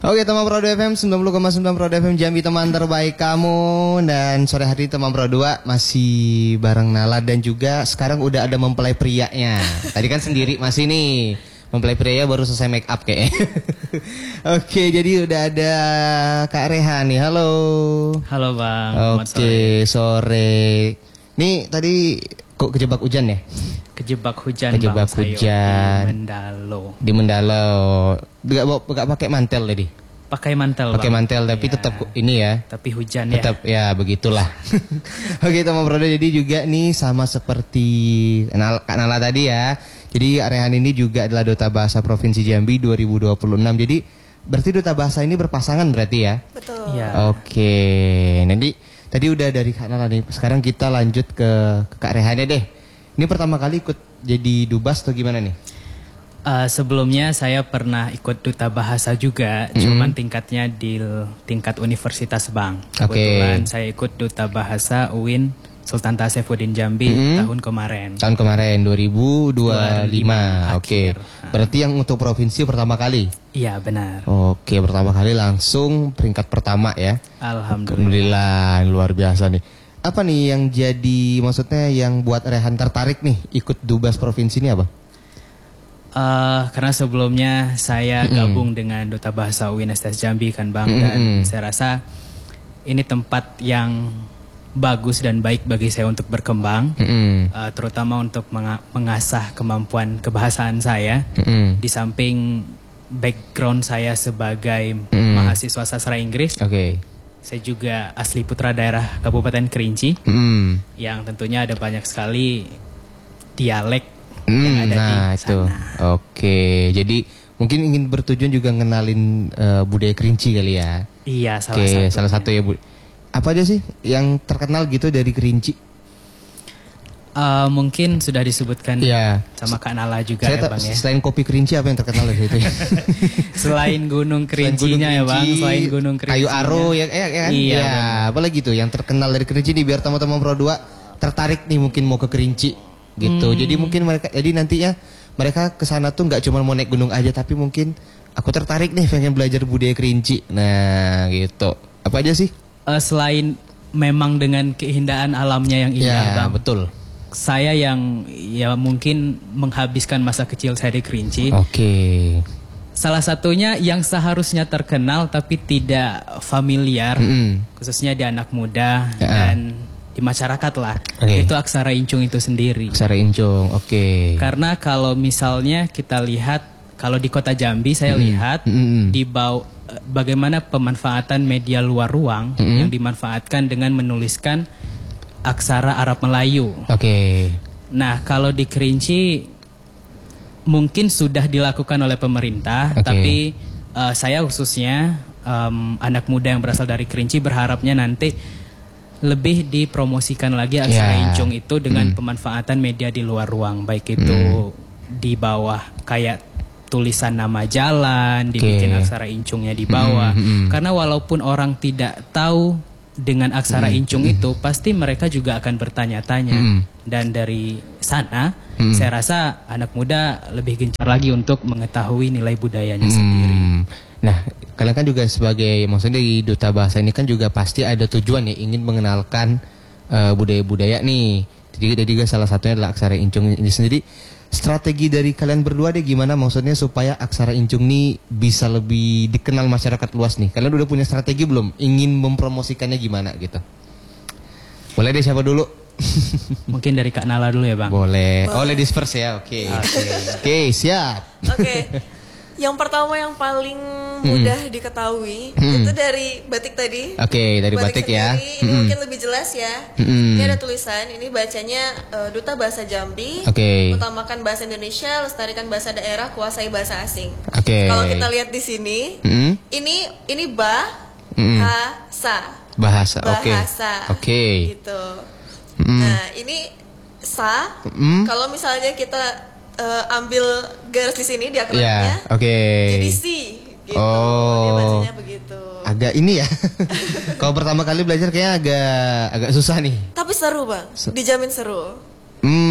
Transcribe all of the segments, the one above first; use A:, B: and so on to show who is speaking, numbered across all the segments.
A: Oke, teman Pro 2 FM 90,9 Pro 2 FM Jambi, teman terbaik kamu. Dan sore hari teman Pro 2 masih bareng Nala dan juga sekarang udah ada mempelai prianya. Tadi kan sendiri masih nih. Mempelai pria baru selesai make up kayaknya. Oke, jadi udah ada Kak Rehan nih. Halo.
B: Halo Bang.
A: Oke, sore. Nih tadi kok kejebak hujan ya?
B: Kejebak hujan
A: Kejebak
B: Bang,
A: hujan.
B: di Mendalo.
A: Di Mendalo. Gak pakai mantel tadi.
B: Pakai mantel.
A: Pakai mantel tapi
B: ya,
A: tetap ini ya.
B: Tapi hujan
A: tetap ya begitulah. Oke, teman Prodo, jadi juga nih sama seperti Kak Nala tadi ya. Jadi Rehan ini juga adalah Duta Bahasa Provinsi Jambi 2026. Jadi berarti Duta Bahasa ini berpasangan berarti ya?
C: Betul.
B: Ya.
A: Oke. Nanti tadi udah dari Kak Nala nih. Sekarang kita lanjut ke Kak Rehannya deh. Ini pertama kali ikut jadi dubas atau gimana nih?
B: Sebelumnya saya pernah ikut Duta Bahasa juga, cuman tingkatnya di tingkat universitas Bang. Kebetulan saya ikut Duta Bahasa UIN Sultan Tasaifuddin Jambi tahun kemarin.
A: Tahun kemarin 2025. Oke. Berarti yang untuk provinsi pertama kali?
B: Iya benar.
A: Oke, pertama kali langsung peringkat pertama ya.
B: Alhamdulillah.
A: Luar biasa nih. Apa nih yang jadi maksudnya yang buat Rehan tertarik nih ikut dubas provinsi ini apa?
B: Karena sebelumnya saya gabung dengan Duta Bahasa UIN STS Jambi kan Bang, dan saya rasa ini tempat yang bagus dan baik bagi saya untuk berkembang, terutama untuk mengasah kemampuan kebahasaan saya. Di samping background saya sebagai mahasiswa sastra Inggris, saya juga asli putra daerah Kabupaten Kerinci, yang tentunya ada banyak sekali dialek yang ada di sana.
A: Oke, jadi mungkin ingin bertujuan juga ngenalin budaya Kerinci kali ya?
B: Iya,
A: salah satu ya Bu. Apa aja sih yang terkenal gitu dari Kerinci?
B: Mungkin sudah disebutkan sama Kak Nala juga ya Bang ya.
A: Selain kopi Kerinci apa yang terkenal dari situ?
B: Selain Gunung Kerincinya ya Bang, selain Gunung Kerinci.
A: Kayu Aro ya kan? Iya. Apalagi tuh yang terkenal dari Kerinci nih biar teman-teman Pro 2 tertarik nih mungkin mau ke Kerinci gitu. Jadi mungkin mereka nantinya mereka ke sana tuh nggak cuma mau naik gunung aja, tapi mungkin aku tertarik nih pengen belajar budaya Kerinci. Nah, gitu. Apa aja sih?
B: Selain memang dengan keindahan alamnya yang indah Bang.
A: Betul.
B: Saya yang ya mungkin menghabiskan masa kecil saya di Kerinci. Salah satunya yang seharusnya terkenal tapi tidak familiar, khususnya di anak muda dan di masyarakat lah, itu aksara Incung itu sendiri.
A: Aksara Incung,
B: Karena kalau misalnya kita lihat, kalau di kota Jambi saya lihat di bawah bagaimana pemanfaatan media luar ruang yang dimanfaatkan dengan menuliskan aksara Arab Melayu. Nah, kalau di Kerinci mungkin sudah dilakukan oleh pemerintah, tapi saya khususnya anak muda yang berasal dari Kerinci berharapnya nanti lebih dipromosikan lagi aksara Incung itu dengan pemanfaatan media di luar ruang, baik itu di bawah kayak tulisan nama jalan, dibikin aksara Incungnya di bawah. Karena walaupun orang tidak tahu dengan aksara Incung itu, pasti mereka juga akan bertanya-tanya. Dan dari sana, saya rasa anak muda lebih gencar lagi untuk mengetahui nilai budayanya sendiri.
A: Nah, kalian kan juga sebagai, maksudnya di Duta Bahasa ini kan juga pasti ada tujuan ya, ingin mengenalkan budaya-budaya nih. Jadi juga salah satunya adalah aksara Incung ini sendiri. Strategi dari kalian berdua deh gimana maksudnya supaya aksara Incung nih bisa lebih dikenal masyarakat luas nih. Kalian udah punya strategi belum? Ingin mempromosikannya gimana gitu? Boleh deh, siapa dulu?
B: Mungkin dari Kak Nala dulu ya Bang.
A: Boleh. Oh, ladies first ya. Oke, siap.
C: Yang pertama yang paling mudah diketahui itu dari batik tadi.
A: Dari batik ya.
C: Ini mungkin lebih jelas ya. Ini ada tulisan, ini bacanya Duta Bahasa Jambi. Utamakan bahasa Indonesia, lestarikan bahasa daerah, kuasai bahasa asing. Kalau kita lihat di sini, ini bahasa. Gitu. Nah, ini sa. Kalau misalnya kita ambil garis di sini di akronimnya, jadi si, gitu. Dia bacanya begitu.
A: Agak ini ya. Kalau pertama kali belajar kayaknya agak susah nih.
C: Tapi seru Bang, dijamin seru.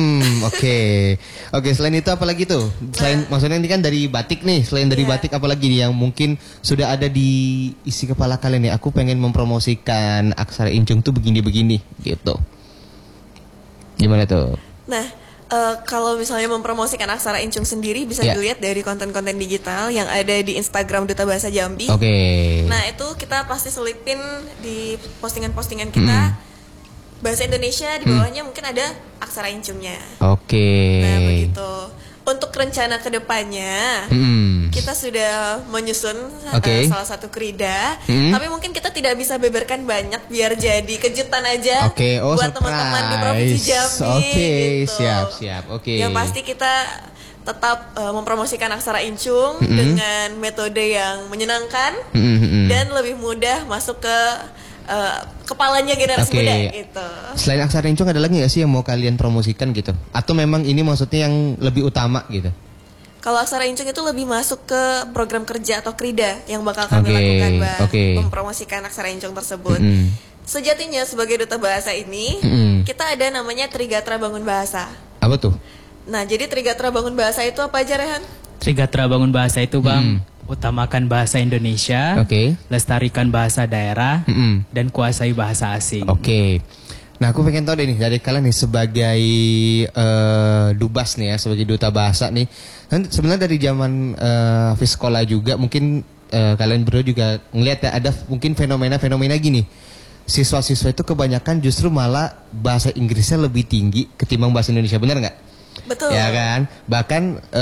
A: Oke, selain itu apa lagi tuh? Selain maksudnya ini kan dari batik nih, selain dari batik apa lagi nih yang mungkin sudah ada di isi kepala kalian nih? Aku pengen mempromosikan aksara Incung tuh begini-begini gitu. Gimana tuh?
C: Nah, kalau misalnya mempromosikan aksara Incung sendiri bisa dilihat dari konten-konten digital yang ada di Instagram Duta Bahasa Jambi. Nah, itu kita pasti selipin di postingan-postingan kita bahasa Indonesia, di bawahnya mungkin ada aksara Incungnya. Nah, begitu. Untuk rencana kedepannya, kita sudah menyusun salah satu krida, tapi mungkin kita tidak bisa beberkan banyak biar jadi kejutan aja buat teman-teman di Provinsi Jambi. Gitu.
A: Siap.
C: Yang pasti kita tetap mempromosikan aksara Incung dengan metode yang menyenangkan dan lebih mudah masuk ke kepalanya generasi muda gitu.
A: Selain aksara Incung ada lagi nggak sih yang mau kalian promosikan gitu? Atau memang ini maksudnya yang lebih utama gitu?
C: Kalau aksara Incung itu lebih masuk ke program kerja atau krida yang bakal kami lakukan, Bang. Mempromosikan aksara Incung tersebut. Sejatinya sebagai duta bahasa ini, kita ada namanya Trigatra Bangun Bahasa.
A: Apa tuh?
C: Nah, jadi Trigatra Bangun Bahasa itu apa aja, Rehan?
B: Trigatra Bangun Bahasa itu, Bang, utamakan bahasa Indonesia, lestarikan bahasa daerah, dan kuasai bahasa asing.
A: Nah, aku pengen tahu deh nih dari kalian nih sebagai dubas nih ya, sebagai duta bahasa nih. Kan sebenarnya dari zaman Fiskola juga mungkin kalian berdua juga ngelihat ya ada mungkin fenomena gini. Siswa-siswa itu kebanyakan justru malah bahasa Inggrisnya lebih tinggi ketimbang bahasa Indonesia, benar nggak?
C: Betul.
A: Ya kan? Bahkan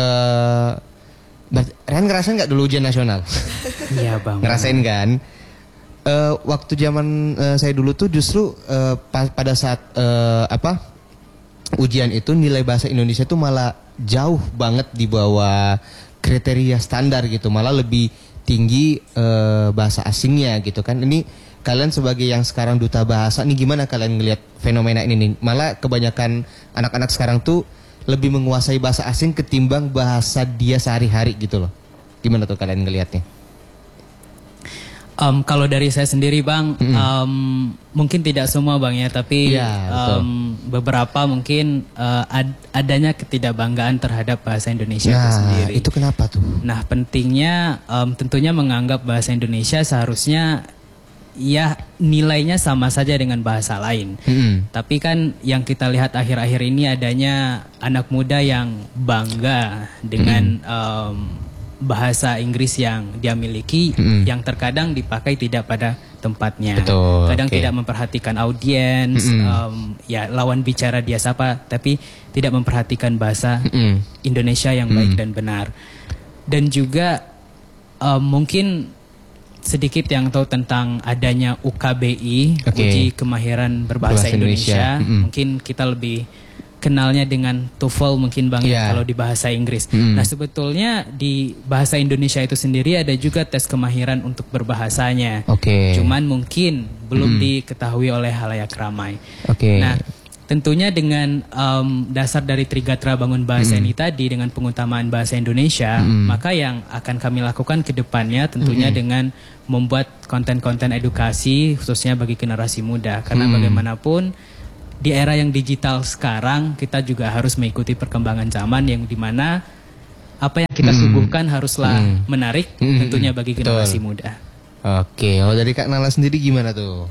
A: Rehan ngerasain nggak dulu ujian nasional?
B: Iya, Bang.
A: Ngerasain kan? Waktu zaman saya dulu tuh justru pada saat ujian itu nilai bahasa Indonesia tuh malah jauh banget di bawah kriteria standar gitu, malah lebih tinggi bahasa asingnya gitu kan. Ini kalian sebagai yang sekarang duta bahasa nih gimana kalian ngelihat fenomena ini nih? Malah kebanyakan anak-anak sekarang tuh lebih menguasai bahasa asing ketimbang bahasa dia sehari-hari gitu loh. Gimana tuh kalian ngelihatnya?
B: Kalau dari saya sendiri, Bang, mungkin tidak semua, Bang ya, tapi beberapa mungkin adanya ketidakbanggaan terhadap bahasa Indonesia itu sendiri.
A: Itu kenapa tuh?
B: Nah, pentingnya tentunya menganggap bahasa Indonesia seharusnya ya nilainya sama saja dengan bahasa lain. Tapi kan yang kita lihat akhir-akhir ini adanya anak muda yang bangga dengan bahasa Inggris yang dia miliki, yang terkadang dipakai tidak pada tempatnya. Kadang tidak memperhatikan audiens, ya lawan bicara dia siapa, tapi tidak memperhatikan bahasa Indonesia yang baik dan benar. Dan juga mungkin sedikit yang tahu tentang adanya UKBI, Uji Kemahiran Berbahasa Indonesia. Mungkin kita lebih kenalnya dengan TOEFL mungkin, Bang, kalau di bahasa Inggris. Nah, sebetulnya di bahasa Indonesia itu sendiri ada juga tes kemahiran untuk berbahasanya. Cuman mungkin belum diketahui oleh halayak ramai. Nah, tentunya dengan dasar dari Trigatra Bangun Bahasa ini tadi, dengan pengutamaan bahasa Indonesia, maka yang akan kami lakukan ke depannya tentunya dengan membuat konten-konten edukasi khususnya bagi generasi muda. Karena bagaimanapun di era yang digital sekarang kita juga harus mengikuti perkembangan zaman yang dimana apa yang kita suguhkan haruslah menarik tentunya bagi generasi muda.
A: Kalau dari Kak Nala sendiri gimana tuh?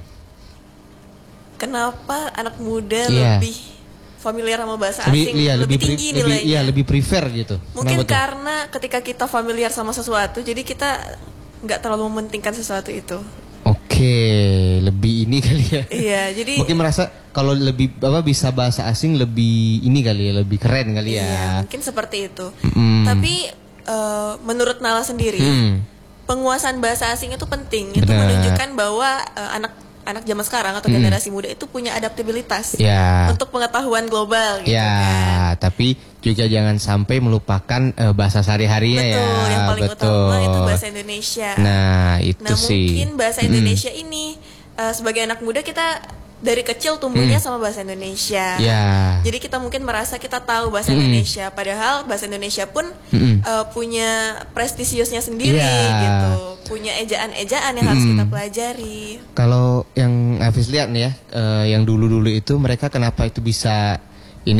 C: Kenapa anak muda lebih familiar sama bahasa asing, lebih tinggi nilainya?
A: Lebih prefer gitu.
C: Mungkin karena ketika kita familiar sama sesuatu, jadi kita nggak terlalu mementingkan sesuatu itu.
A: Lebih ini kali ya.
C: Iya, jadi
A: mungkin merasa kalau lebih bisa bahasa asing lebih ini kali ya, lebih keren kali ya.
C: Iya, mungkin seperti itu. Tapi menurut Nala sendiri, penguasaan bahasa asing itu penting. Itu menunjukkan bahwa anak zaman sekarang atau generasi muda itu punya adaptabilitas untuk pengetahuan global gitu kan.
A: Tapi juga jangan sampai melupakan bahasa sehari-harinya ya.
C: Yang paling utama itu bahasa Indonesia.
A: Nah, itu sih.
C: Mungkin bahasa Indonesia ini sebagai anak muda kita dari kecil tumbuhnya sama bahasa Indonesia. Jadi kita mungkin merasa kita tahu bahasa Indonesia, padahal bahasa Indonesia pun punya prestisiusnya sendiri gitu. Punya ejaan-ejaan yang harus kita pelajari.
A: Kalau yang Hafiz lihat nih ya, yang dulu-dulu itu mereka kenapa itu bisa ini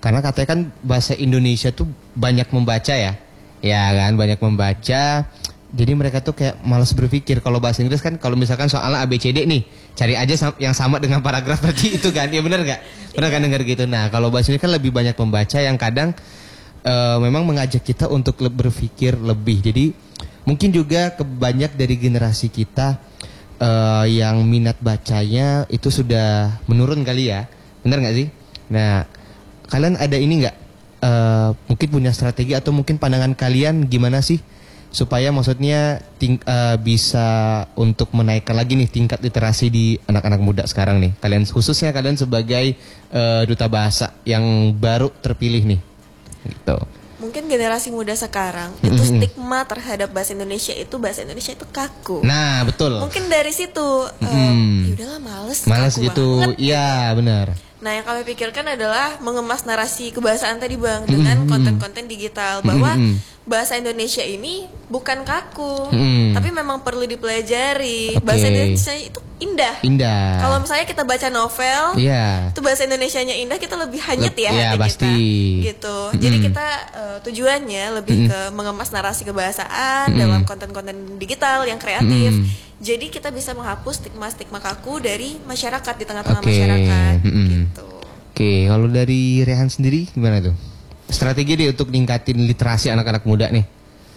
A: Karena katanya kan bahasa Indonesia tuh banyak membaca ya. Ya kan, banyak membaca. Jadi mereka tuh kayak malas berpikir. Kalau bahasa Inggris kan kalau misalkan soalnya ABCD nih, cari aja yang sama dengan paragraf tadi itu kan. Ya benar gak? Pernah kan dengar gitu. Nah kalau bahasa ini kan lebih banyak membaca yang kadang memang mengajak kita untuk berpikir lebih. Jadi mungkin juga banyak dari generasi kita yang minat bacanya itu sudah menurun kali ya. Benar gak sih? Nah kalian ada ini gak? Mungkin punya strategi atau mungkin pandangan kalian gimana sih? Supaya maksudnya bisa untuk menaikkan lagi nih tingkat literasi di anak-anak muda sekarang nih. Kalian khususnya kalian sebagai duta bahasa yang baru terpilih nih. Gitu.
C: Mungkin generasi muda sekarang itu stigma terhadap bahasa Indonesia itu kaku.
A: Nah, betul.
C: Mungkin dari situ ya udahlah
A: males gitu. Iya, benar.
C: Nah, yang kami pikirkan adalah mengemas narasi kebahasaan tadi Bang dengan konten-konten digital bahwa bahasa Indonesia ini bukan kaku, tapi memang perlu dipelajari. Bahasa Indonesia itu indah. Kalau misalnya kita baca novel, itu bahasa Indonesianya indah, kita lebih hanyut ya hati
A: pasti.
C: kita. Gitu. Jadi kita tujuannya lebih ke mengemas narasi kebahasaan dalam konten-konten digital yang kreatif. Jadi kita bisa menghapus stigma-stigma kaku dari masyarakat di tengah-tengah masyarakat. Gitu.
A: Oke, kalau dari Rehan sendiri gimana tuh? Strategi deh untuk ningkatin literasi anak-anak muda nih.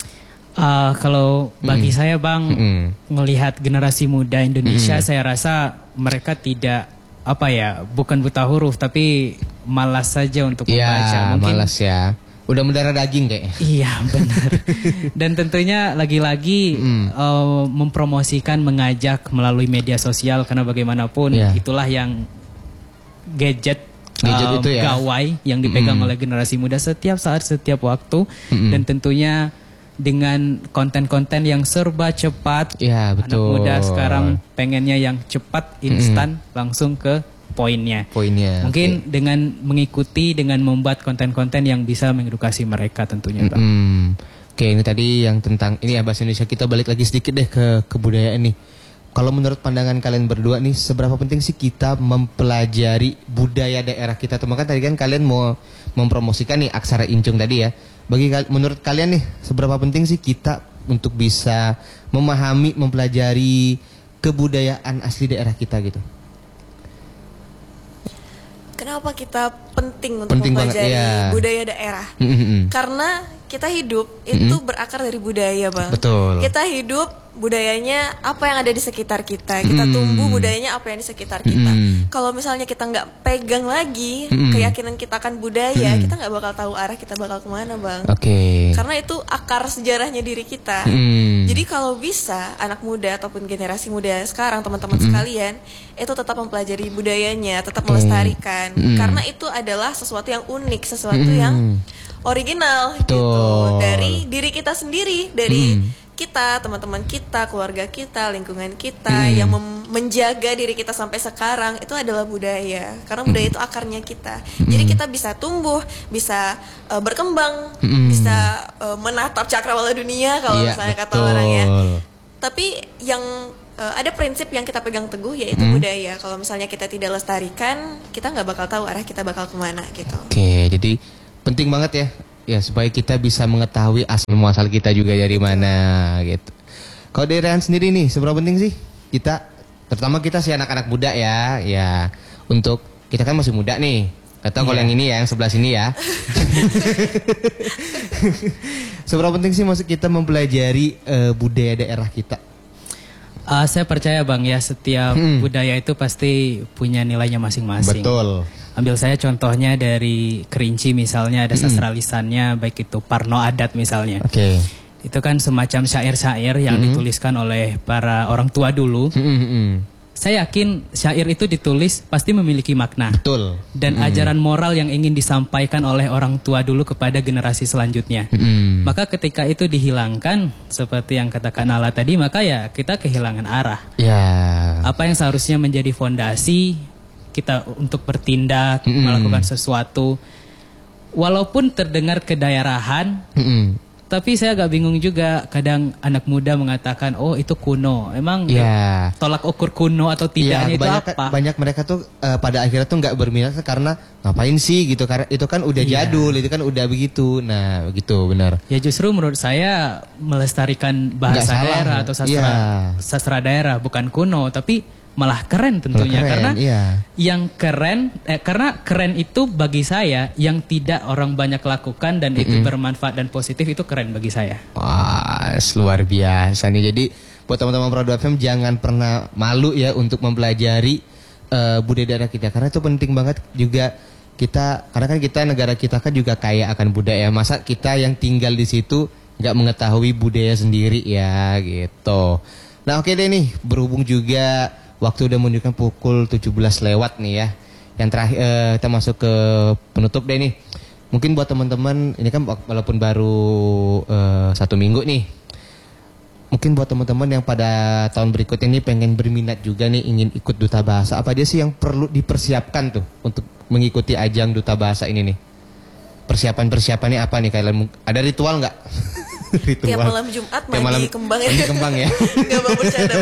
B: Kalau bagi saya Bang, melihat generasi muda Indonesia, saya rasa mereka tidak bukan buta huruf, tapi malas saja untuk membaca.
A: Mungkin malas ya. Udah mendarah daging kayaknya.
B: Iya benar. Dan tentunya lagi-lagi mempromosikan, mengajak melalui media sosial, karena bagaimanapun itulah yang gadget itu ya, gawai yang dipegang oleh generasi muda setiap saat, setiap waktu. Dan tentunya dengan konten-konten yang serba cepat.
A: Ya, betul.
B: Anak muda sekarang pengennya yang cepat, instan, langsung ke poinnya. Mungkin dengan mengikuti, dengan membuat konten-konten yang bisa mengedukasi mereka tentunya Bang.
A: Oke, ini tadi yang tentang ini ya bahasa Indonesia. Kita balik lagi sedikit deh ke kebudayaan nih. Kalau menurut pandangan kalian berdua nih, seberapa penting sih kita mempelajari budaya daerah kita? Kan tadi kan kalian mau mempromosikan nih aksara incung tadi ya. Menurut kalian nih, seberapa penting sih kita untuk bisa memahami, mempelajari kebudayaan asli daerah kita gitu?
C: Kenapa kita penting untuk mempelajari budaya daerah? Karena kita hidup itu berakar dari budaya Bang.
A: Betul.
C: Kita hidup budayanya apa yang ada di sekitar kita. Kita tumbuh budayanya apa yang di sekitar kita. Kalau misalnya kita nggak pegang lagi keyakinan kita akan budaya, kita nggak bakal tahu arah kita bakal kemana Bang. Karena itu akar sejarahnya diri kita. Jadi kalau bisa anak muda ataupun generasi muda sekarang, teman-teman sekalian, itu tetap mempelajari budayanya, tetap melestarikan. Karena itu adalah sesuatu yang unik, sesuatu yang original gitu dari diri kita sendiri, dari kita, teman-teman kita, keluarga kita, lingkungan kita yang menjaga diri kita sampai sekarang itu adalah budaya. Karena budaya itu akarnya kita. Jadi kita bisa tumbuh, bisa berkembang, bisa menatap cakrawala dunia kalau misalnya kata orang ya. Tapi yang ada prinsip yang kita pegang teguh yaitu budaya. Kalau misalnya kita tidak lestarikan, kita nggak bakal tahu arah kita bakal kemana gitu.
A: Jadi penting banget ya supaya kita bisa mengetahui asal muasal kita juga dari mana gitu. Kalau dari Rehan sendiri nih, seberapa penting sih kita, terutama kita sih anak-anak muda ya untuk kita kan masih muda nih. Atau kalau yang ini ya, yang sebelah sini ya. Seberapa penting sih maksud kita mempelajari budaya daerah kita?
B: Saya percaya Bang ya, setiap budaya itu pasti punya nilainya masing-masing.
A: Betul.
B: Ambil saya contohnya dari Kerinci misalnya, ada sastra lisannya, baik itu Parno Adat misalnya. Itu kan semacam syair-syair yang dituliskan oleh para orang tua dulu. Saya yakin syair itu ditulis pasti memiliki makna.
A: Betul.
B: Dan ajaran moral yang ingin disampaikan oleh orang tua dulu kepada generasi selanjutnya. Maka ketika itu dihilangkan, seperti yang katakan Ala tadi, maka ya kita kehilangan arah. Apa yang seharusnya menjadi fondasi kita untuk bertindak, melakukan sesuatu, walaupun terdengar kedaerahan, Tapi saya agak bingung juga, kadang anak muda mengatakan oh itu kuno. Emang tolak ukur kuno atau tidaknya itu apa?
A: Banyak mereka tuh pada akhirnya tuh nggak berminat karena ngapain sih gitu, karena itu kan udah jadul, itu kan udah begitu. Nah begitu benar.
B: Ya justru menurut saya melestarikan bahasa daerah atau sastra daerah bukan kuno, tapi malah keren tentunya, karena yang keren karena keren itu bagi saya yang tidak orang banyak lakukan dan itu bermanfaat dan positif, itu keren bagi saya.
A: Wah, luar biasa nih. Jadi buat teman-teman Prado FM jangan pernah malu ya untuk mempelajari budaya daerah kita, karena itu penting banget juga kita, karena kan kita negara kita kan juga kaya akan budaya. Masa kita yang tinggal di situ nggak mengetahui budaya sendiri ya gitu. Nah oke deh nih, berhubung juga waktu udah menunjukkan pukul 17 lewat nih ya. Yang terakhir kita masuk ke penutup deh nih. Mungkin buat teman-teman, ini kan walaupun baru 1 minggu nih. Mungkin buat teman-teman yang pada tahun berikutnya ini pengen berminat juga nih, ingin ikut Duta Bahasa. Apa aja sih yang perlu dipersiapkan tuh untuk mengikuti ajang Duta Bahasa ini nih? Persiapan-persiapannya apa nih kalian? Ada ritual nggak?
C: Tiap malam Jumat mandi kembang ya.
A: Mandi kembang ya.
C: Gak mau bercanda.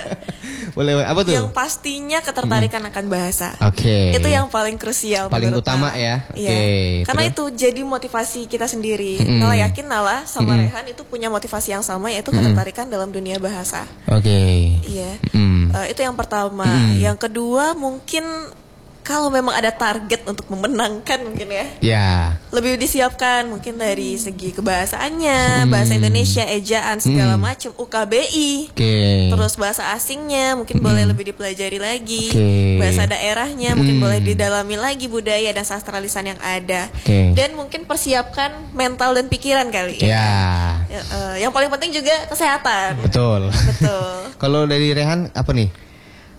A: Boleh, apa tuh?
C: Yang pastinya ketertarikan akan bahasa.
A: Oke.
C: Itu yang paling krusial.
A: Paling utama ya.
C: Iya. Karena itu jadi motivasi kita sendiri. Nala yakin Nala sama Rehan itu punya motivasi yang sama, yaitu ketertarikan dalam dunia bahasa.
A: Oke.
C: Iya. Itu yang pertama. Yang kedua mungkin kalau memang ada target untuk memenangkan mungkin ya.
A: Ya.
C: Lebih disiapkan mungkin dari segi kebahasaannya, bahasa Indonesia, ejaan segala macam, UKBI. Terus bahasa asingnya mungkin boleh lebih dipelajari lagi. Bahasa daerahnya mungkin boleh didalami lagi, budaya dan sastra lisan yang ada. Dan mungkin persiapkan mental dan pikiran kali ya. Yang paling penting juga kesehatan.
A: Betul. Kalau dari Rehan apa nih?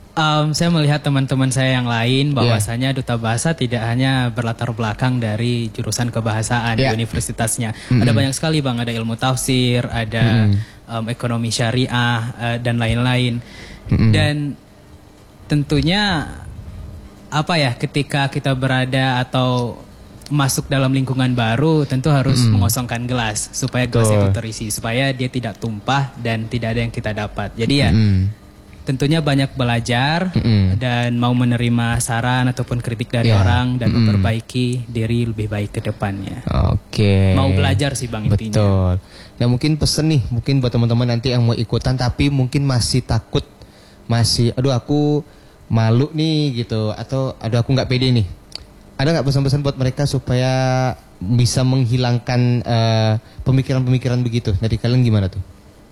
B: Saya melihat teman-teman saya yang lain bahwasanya Duta Bahasa tidak hanya berlatar belakang dari jurusan kebahasaan di universitasnya. Ada banyak sekali Bang, ada ilmu tafsir, ada ekonomi syariah dan lain-lain. Dan tentunya apa ya, ketika kita berada atau masuk dalam lingkungan baru, tentu harus mengosongkan gelas supaya gelas itu terisi, supaya dia tidak tumpah dan tidak ada yang kita dapat. Jadi ya tentunya banyak belajar dan mau menerima saran ataupun kritik dari orang dan memperbaiki diri lebih baik ke depannya. Mau belajar sih Bang intinya.
A: Betul. Nah mungkin pesen nih, mungkin buat teman-teman nanti yang mau ikutan tapi mungkin masih takut, masih aduh aku malu nih gitu, atau aduh aku nggak pede nih. Ada nggak pesan-pesan buat mereka supaya bisa menghilangkan pemikiran-pemikiran begitu? Dari kalian gimana tuh?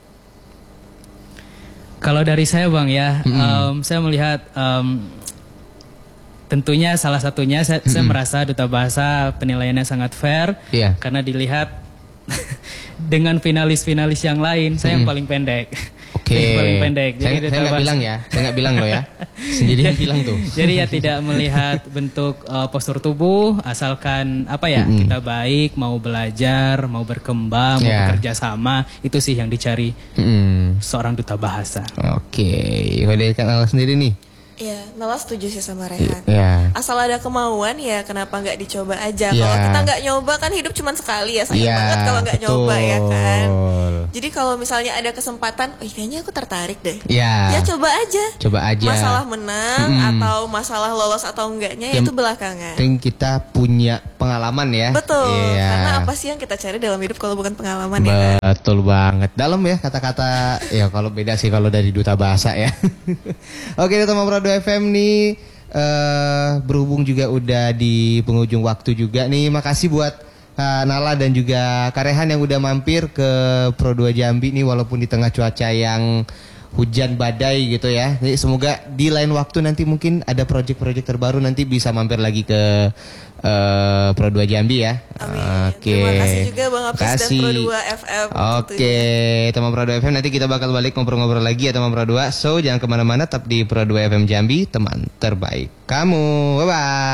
B: Kalau dari saya Bang ya, saya melihat tentunya salah satunya saya merasa Duta Bahasa penilaiannya sangat fair karena dilihat dengan finalis-finalis yang lain, saya yang paling pendek. Paling pendek.
A: Jadi saya nggak bilang ya, saya nggak bilang loh ya. Sendiri yang bilang tuh.
B: Jadi ya tidak melihat bentuk postur tubuh, asalkan apa ya, kita baik, mau belajar, mau berkembang, mau bekerja sama, itu sih yang dicari seorang Duta Bahasa.
A: Kalau dari Kak Nala sendiri nih?
C: Iya, Nala setuju sih sama Rehan. Asal ada kemauan ya kenapa nggak dicoba aja. Kalau kita nggak nyoba kan hidup cuma sekali ya, sayang banget kalau nggak nyoba ya kan. Jadi kalau misalnya ada kesempatan, kayaknya aku tertarik deh. Ya coba aja. Masalah menang atau masalah lolos atau enggaknya itu belakangan.
A: Penting kita punya pengalaman ya.
C: Betul. Karena apa sih yang kita cari dalam hidup kalau bukan pengalaman ya kan?
A: Betul banget. Dalam ya kata-kata. Ya kalau beda sih kalau dari Duta Bahasa ya. Oke teman Prado FM nih, berhubung juga udah di penghujung waktu juga nih. Makasih buat Nala dan juga Kak Rehan yang udah mampir ke Pro 2 Jambi nih walaupun di tengah cuaca yang hujan badai gitu ya. Jadi semoga di lain waktu nanti mungkin ada proyek-proyek terbaru, nanti bisa mampir lagi ke Pro 2 Jambi ya.
C: Amin. Terima kasih juga Bang Apis dan Pro 2 FM.
A: Teman Pro 2 FM, nanti kita bakal balik ngobrol-ngobrol lagi ya teman Pro 2. So jangan kemana-mana, tetap di Pro 2 FM Jambi, teman terbaik kamu. Bye-bye.